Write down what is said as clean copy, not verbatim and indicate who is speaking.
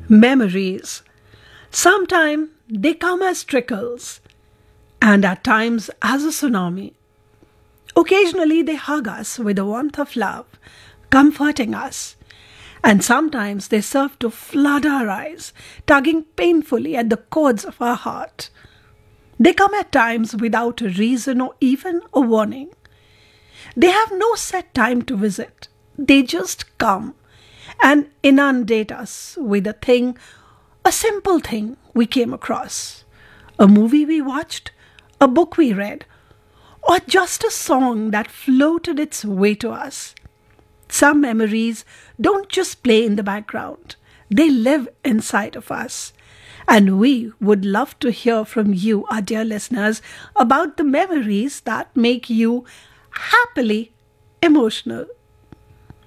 Speaker 1: Memories. Sometimes they come as trickles, and at times as a tsunami. Occasionally they hug us with the warmth of love, comforting us. And sometimes they serve to flood our eyes, tugging painfully at the cords of our heart. They come at times without a reason or even a warning. They have no set time to visit. They just come and inundate us with a simple thing we came across, a movie we watched, a book we read, or just a song that floated its way to us. Some memories don't just play in the background, they live inside of us. And we would love to hear from you, our dear listeners, about the memories that make you happily emotional.